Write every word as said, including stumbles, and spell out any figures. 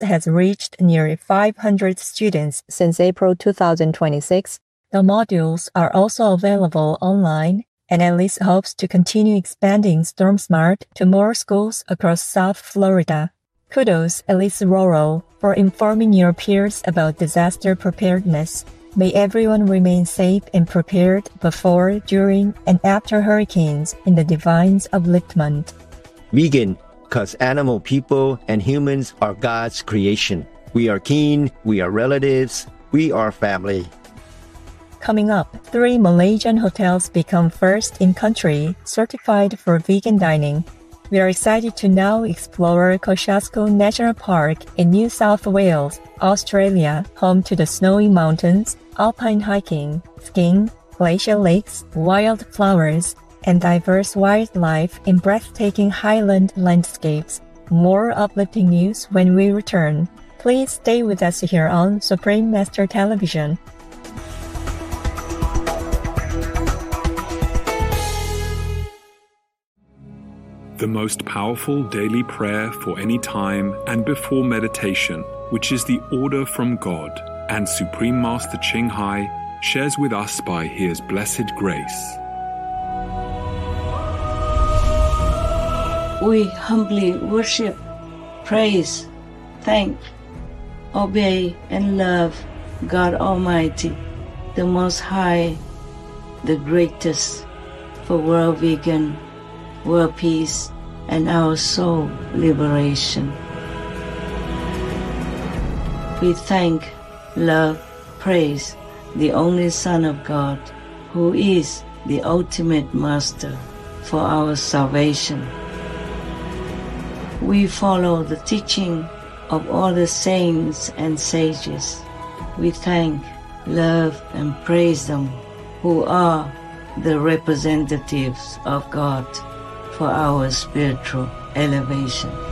has reached nearly five hundred students since April two thousand twenty-six. The modules are also available online, and Alice hopes to continue expanding StormSmart to more schools across South Florida. Kudos, Alice Roro, for informing your peers about disaster preparedness. May everyone remain safe and prepared before, during, and after hurricanes in the divine upliftment. Vegan, cause animal people and humans are God's creation. We are kin, we are relatives, we are family. Coming up, three Malaysian hotels become first in country certified for vegan dining. We are excited to now explore Kosciuszko National Park in New South Wales, Australia, home to the snowy mountains, alpine hiking, skiing, glacial lakes, wildflowers, and diverse wildlife in breathtaking highland landscapes. More uplifting news when we return. Please stay with us here on Supreme Master Television. The most powerful daily prayer for any time and before meditation, which is the order from God, and Supreme Master Ching Hai shares with us by His blessed grace. We humbly worship, praise, thank, obey, and love God Almighty, the Most High, the greatest, for world vegan, world peace, and our soul liberation. We thank, love, praise the only Son of God, who is the ultimate Master for our salvation. We follow the teaching of all the saints and sages. We thank, love, and praise them who are the representatives of God for our spiritual elevation.